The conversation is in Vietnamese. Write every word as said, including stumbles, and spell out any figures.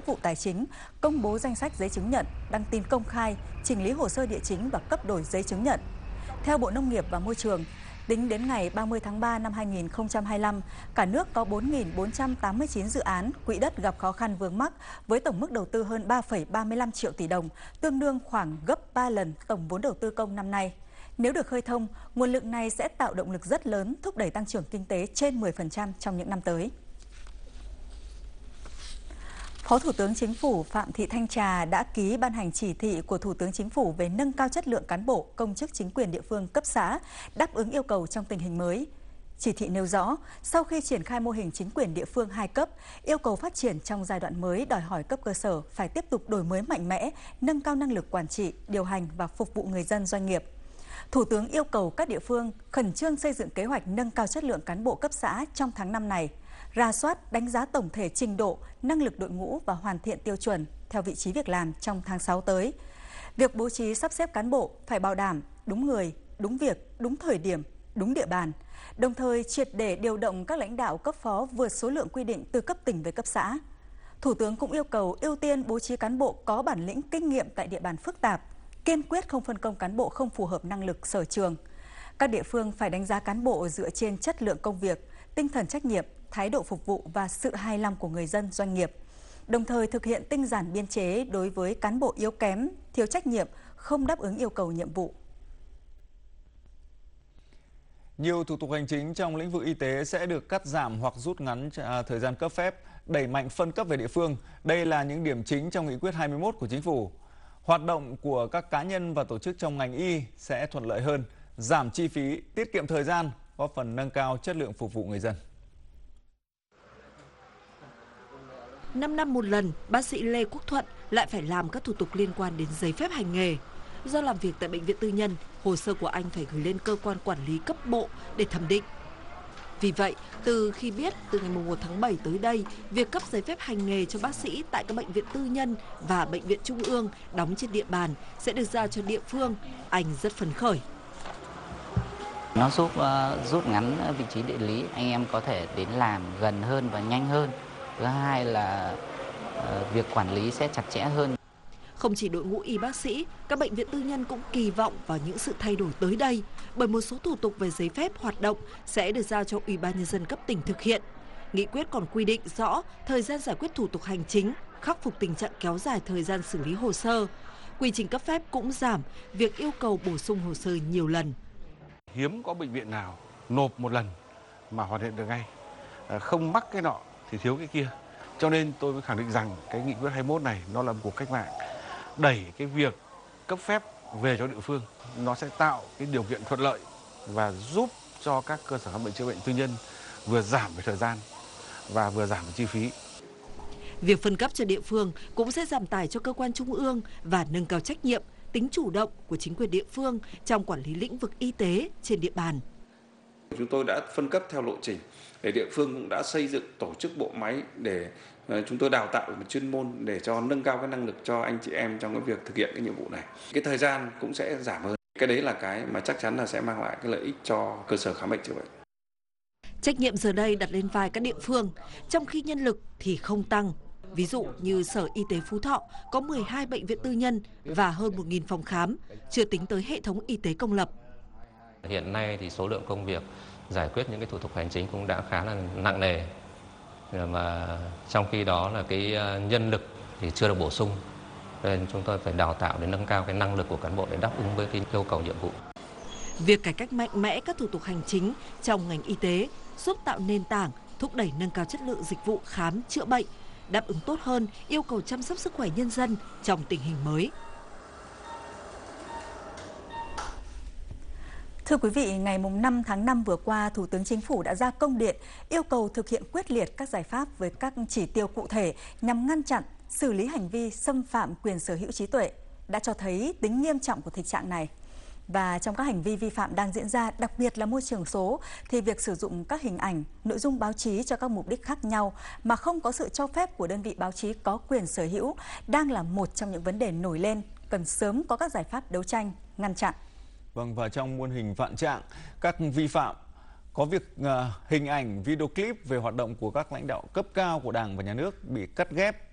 vụ Tài chính công bố danh sách giấy chứng nhận, đăng tin công khai, chỉnh lý hồ sơ địa chính và cấp đổi giấy chứng nhận. Theo Bộ Nông nghiệp và Môi trường, tính đến ngày ba mươi tháng ba năm hai nghìn không trăm hai mươi lăm, cả nước có bốn nghìn bốn trăm tám mươi chín dự án quỹ đất gặp khó khăn vướng mắc với tổng mức đầu tư hơn ba phẩy ba mươi lăm triệu tỷ đồng, tương đương khoảng gấp ba lần tổng vốn đầu tư công năm nay. Nếu được khơi thông, nguồn lực này sẽ tạo động lực rất lớn thúc đẩy tăng trưởng kinh tế trên mười phần trăm trong những năm tới. Phó Thủ tướng Chính phủ Phạm Thị Thanh Trà đã ký ban hành chỉ thị của Thủ tướng Chính phủ về nâng cao chất lượng cán bộ, công chức chính quyền địa phương cấp xã, đáp ứng yêu cầu trong tình hình mới. Chỉ thị nêu rõ, sau khi triển khai mô hình chính quyền địa phương hai cấp, yêu cầu phát triển trong giai đoạn mới đòi hỏi cấp cơ sở phải tiếp tục đổi mới mạnh mẽ, nâng cao năng lực quản trị, điều hành và phục vụ người dân doanh nghiệp. Thủ tướng yêu cầu các địa phương khẩn trương xây dựng kế hoạch nâng cao chất lượng cán bộ cấp xã trong tháng năm này, rà soát, đánh giá tổng thể trình độ, năng lực đội ngũ và hoàn thiện tiêu chuẩn theo vị trí việc làm trong tháng sáu tới. Việc bố trí sắp xếp cán bộ phải bảo đảm đúng người, đúng việc, đúng thời điểm, đúng địa bàn, đồng thời triệt để điều động các lãnh đạo cấp phó vượt số lượng quy định từ cấp tỉnh về cấp xã. Thủ tướng cũng yêu cầu ưu tiên bố trí cán bộ có bản lĩnh kinh nghiệm tại địa bàn phức tạp, kiên quyết không phân công cán bộ không phù hợp năng lực sở trường. Các địa phương phải đánh giá cán bộ dựa trên chất lượng công việc, tinh thần trách nhiệm, thái độ phục vụ và sự hài lòng của người dân doanh nghiệp. Đồng thời thực hiện tinh giản biên chế đối với cán bộ yếu kém, thiếu trách nhiệm, không đáp ứng yêu cầu nhiệm vụ. Nhiều thủ tục hành chính trong lĩnh vực y tế sẽ được cắt giảm hoặc rút ngắn thời gian cấp phép, đẩy mạnh phân cấp về địa phương. Đây là những điểm chính trong nghị quyết hai mươi mốt của Chính phủ. Hoạt động của các cá nhân và tổ chức trong ngành y sẽ thuận lợi hơn, giảm chi phí, tiết kiệm thời gian, góp phần nâng cao chất lượng phục vụ người dân. năm năm một lần, bác sĩ Lê Quốc Thuận lại phải làm các thủ tục liên quan đến giấy phép hành nghề. Do làm việc tại bệnh viện tư nhân, hồ sơ của anh phải gửi lên cơ quan quản lý cấp bộ để thẩm định. Vì vậy, từ khi biết từ ngày mùng một tháng bảy tới đây, việc cấp giấy phép hành nghề cho bác sĩ tại các bệnh viện tư nhân và bệnh viện trung ương đóng trên địa bàn sẽ được giao cho địa phương, anh rất phấn khởi. Nó giúp uh, rút ngắn vị trí địa lý, anh em có thể đến làm gần hơn và nhanh hơn. Thứ hai là uh, việc quản lý sẽ chặt chẽ hơn. Không chỉ đội ngũ y bác sĩ, các bệnh viện tư nhân cũng kỳ vọng vào những sự thay đổi tới đây, bởi một số thủ tục về giấy phép hoạt động sẽ được giao cho Ủy ban Nhân dân cấp tỉnh thực hiện. Nghị quyết còn quy định rõ thời gian giải quyết thủ tục hành chính, khắc phục tình trạng kéo dài thời gian xử lý hồ sơ. Quy trình cấp phép cũng giảm việc yêu cầu bổ sung hồ sơ nhiều lần. Hiếm có bệnh viện nào nộp một lần mà hoàn thiện được ngay, không mắc cái nọ thì thiếu cái kia. Cho nên tôi mới khẳng định rằng cái nghị quyết hai mươi mốt này nó là một cuộc cách mạng, đẩy cái việc cấp phép về cho địa phương. Nó sẽ tạo cái điều kiện thuận lợi và giúp cho các cơ sở khám bệnh chữa bệnh tư nhân vừa giảm về thời gian và vừa giảm về chi phí. Việc phân cấp cho địa phương cũng sẽ giảm tải cho cơ quan trung ương và nâng cao trách nhiệm, tính chủ động của chính quyền địa phương trong quản lý lĩnh vực y tế trên địa bàn. Chúng tôi đã phân cấp theo lộ trình, để địa phương cũng đã xây dựng tổ chức bộ máy để chúng tôi đào tạo một chuyên môn để cho nâng cao cái năng lực cho anh chị em trong cái việc thực hiện cái nhiệm vụ này. Cái thời gian cũng sẽ giảm hơn. Cái đấy là cái mà chắc chắn là sẽ mang lại cái lợi ích cho cơ sở khám bệnh chữa bệnh. Trách nhiệm giờ đây đặt lên vai các địa phương, trong khi nhân lực thì không tăng. Ví dụ như Sở Y tế Phú Thọ có mười hai bệnh viện tư nhân và hơn một nghìn phòng khám, chưa tính tới hệ thống y tế công lập. Hiện nay thì số lượng công việc giải quyết những cái thủ tục hành chính cũng đã khá là nặng nề, mà trong khi đó là cái nhân lực thì chưa được bổ sung, nên chúng tôi phải đào tạo để nâng cao cái năng lực của cán bộ để đáp ứng với cái yêu cầu nhiệm vụ. Việc cải cách mạnh mẽ các thủ tục hành chính trong ngành y tế giúp tạo nền tảng, thúc đẩy nâng cao chất lượng dịch vụ khám chữa bệnh, đáp ứng tốt hơn yêu cầu chăm sóc sức khỏe nhân dân trong tình hình mới. Thưa quý vị, ngày năm tháng năm vừa qua, Thủ tướng Chính phủ đã ra công điện yêu cầu thực hiện quyết liệt các giải pháp với các chỉ tiêu cụ thể nhằm ngăn chặn, xử lý hành vi xâm phạm quyền sở hữu trí tuệ, đã cho thấy tính nghiêm trọng của thực trạng này. Và trong các hành vi vi phạm đang diễn ra, đặc biệt là môi trường số, thì việc sử dụng các hình ảnh, nội dung báo chí cho các mục đích khác nhau mà không có sự cho phép của đơn vị báo chí có quyền sở hữu đang là một trong những vấn đề nổi lên, cần sớm có các giải pháp đấu tranh, ngăn chặn. Vâng, và trong muôn hình vạn trạng, các vi phạm có việc uh, hình ảnh, video clip về hoạt động của các lãnh đạo cấp cao của Đảng và Nhà nước bị cắt ghép,